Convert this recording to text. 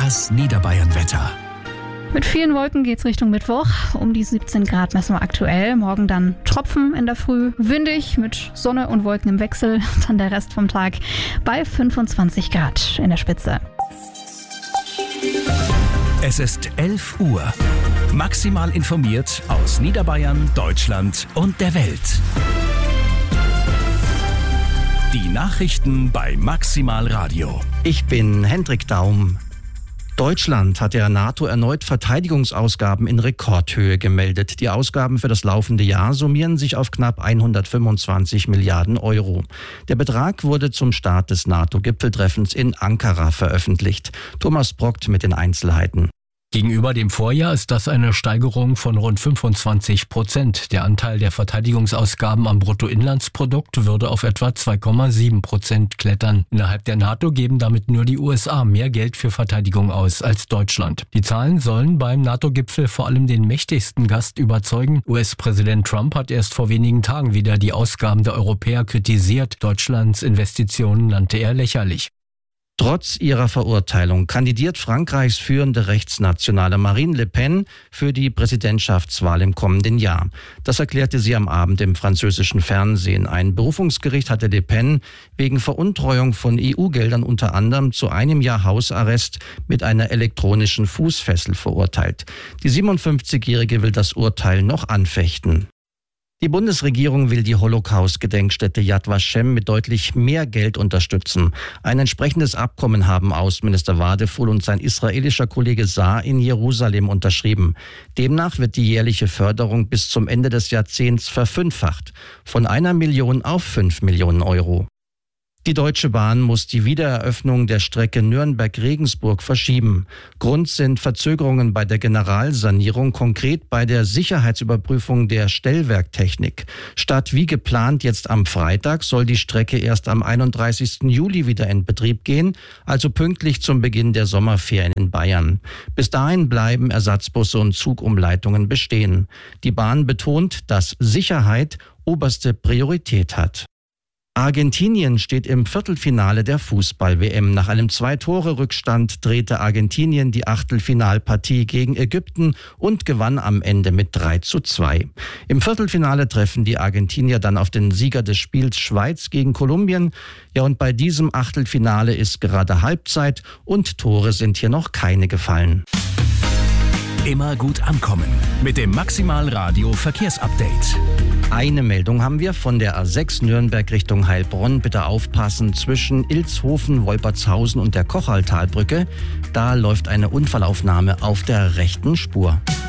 Das Niederbayern-Wetter. Mit vielen Wolken geht's Richtung Mittwoch. Um die 17 Grad messen wir aktuell. Morgen dann Tropfen in der Früh, windig mit Sonne und Wolken im Wechsel. Dann der Rest vom Tag bei 25 Grad in der Spitze. Es ist 11 Uhr. Maximal informiert aus Niederbayern, Deutschland und der Welt. Die Nachrichten bei Maximal Radio. Ich bin Hendrik Daum. Deutschland hat der NATO erneut Verteidigungsausgaben in Rekordhöhe gemeldet. Die Ausgaben für das laufende Jahr summieren sich auf knapp 125 Milliarden Euro. Der Betrag wurde zum Start des NATO-Gipfeltreffens in Ankara veröffentlicht. Thomas Brockt mit den Einzelheiten. Gegenüber dem Vorjahr ist das eine Steigerung von rund 25%. Der Anteil der Verteidigungsausgaben am Bruttoinlandsprodukt würde auf etwa 2,7% klettern. Innerhalb der NATO geben damit nur die USA mehr Geld für Verteidigung aus als Deutschland. Die Zahlen sollen beim NATO-Gipfel vor allem den mächtigsten Gast überzeugen. US-Präsident Trump hat erst vor wenigen Tagen wieder die Ausgaben der Europäer kritisiert. Deutschlands Investitionen nannte er lächerlich. Trotz ihrer Verurteilung kandidiert Frankreichs führende Rechtsnationale Marine Le Pen für die Präsidentschaftswahl im kommenden Jahr. Das erklärte sie am Abend im französischen Fernsehen. Ein Berufungsgericht hatte Le Pen wegen Veruntreuung von EU-Geldern unter anderem zu 1 Jahr Hausarrest mit einer elektronischen Fußfessel verurteilt. Die 57-Jährige will das Urteil noch anfechten. Die Bundesregierung will die Holocaust-Gedenkstätte Yad Vashem mit deutlich mehr Geld unterstützen. Ein entsprechendes Abkommen haben Außenminister Wadefull und sein israelischer Kollege Saar in Jerusalem unterschrieben. Demnach wird die jährliche Förderung bis zum Ende des Jahrzehnts verfünffacht, von 1 Million auf 5 Millionen Euro. Die Deutsche Bahn muss die Wiedereröffnung der Strecke Nürnberg-Regensburg verschieben. Grund sind Verzögerungen bei der Generalsanierung, konkret bei der Sicherheitsüberprüfung der Stellwerktechnik. Statt wie geplant jetzt am Freitag soll die Strecke erst am 31. Juli wieder in Betrieb gehen, also pünktlich zum Beginn der Sommerferien in Bayern. Bis dahin bleiben Ersatzbusse und Zugumleitungen bestehen. Die Bahn betont, dass Sicherheit oberste Priorität hat. Argentinien steht im Viertelfinale der Fußball-WM. Nach einem 2-Tore-Rückstand drehte Argentinien die Achtelfinalpartie gegen Ägypten und gewann am Ende mit 3:2. Im Viertelfinale treffen die Argentinier dann auf den Sieger des Spiels Schweiz gegen Kolumbien. Ja, und bei diesem Achtelfinale ist gerade Halbzeit und Tore sind hier noch keine gefallen. Immer gut ankommen mit dem Maximal Radio Verkehrsupdate. Eine Meldung haben wir von der A6 Nürnberg Richtung Heilbronn. Bitte aufpassen, zwischen Ilshofen, Wolpertshausen und der Kochaltalbrücke. Da läuft eine Unfallaufnahme auf der rechten Spur.